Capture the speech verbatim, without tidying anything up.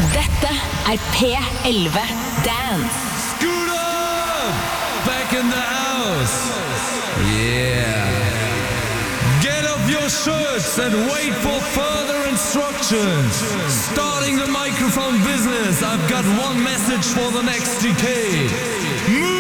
Dette er P elleve Dance. Scooter! Back in the house! Yeah! Get up your shirts and wait for further instructions. Starting the microphone business, I've got one message for the next decade. Move!